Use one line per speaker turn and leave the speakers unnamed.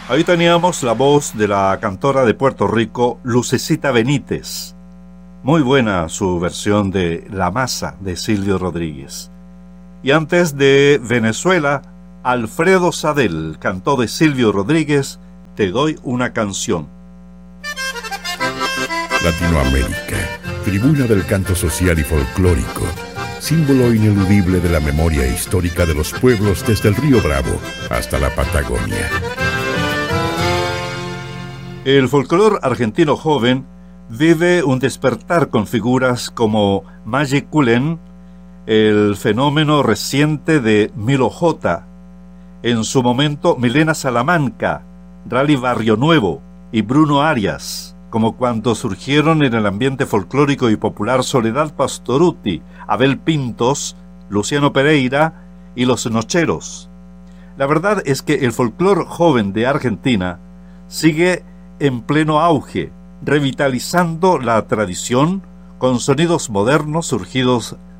Ahí teníamos la voz de la cantora de Puerto Rico, Lucecita Benítez. Muy buena su versión de La Masa de Silvio Rodríguez. Y antes de Venezuela, Alfredo Sadel cantó de Silvio Rodríguez Te doy una canción.
Latinoamérica, tribuna del canto social y folclórico, símbolo ineludible de la memoria histórica de los pueblos desde el Río Bravo hasta la Patagonia.
El folclore argentino joven vive un despertar con figuras como Magic Cullen, el fenómeno reciente de Milo J, en su momento Milena Salamanca, Rally Barrio Nuevo y Bruno Arias, como cuando surgieron en el ambiente folclórico y popular Soledad Pastorutti, Abel Pintos, Luciano Pereira y Los Nocheros. La verdad es que el folclore joven de Argentina sigue en pleno auge, revitalizando la tradición con sonidos modernos surgidos